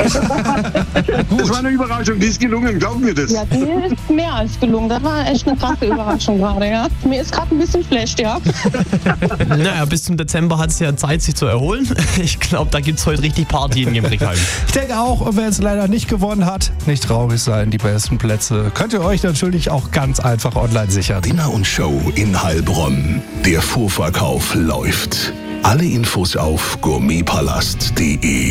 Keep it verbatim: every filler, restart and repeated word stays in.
Das war eine Überraschung, die ist gelungen, glauben wir das? Ja, die ist mehr als gelungen. Das war echt eine krasse Überraschung gerade, ja. Mir ist gerade ein bisschen schlecht, ja. Naja, bis zum Dezember hat es ja Zeit, sich zu erholen. Ich glaube, da gibt es heute richtig Party in Gembrickheim. Ich denke auch, und wer es leider nicht gewonnen hat, nicht traurig sein, die besten Plätze könnt ihr euch natürlich auch ganz einfach online sichern. Dinner und Show in Heilbronn. Der Vorverkauf läuft. Alle Infos auf gourmetpalast punkt de.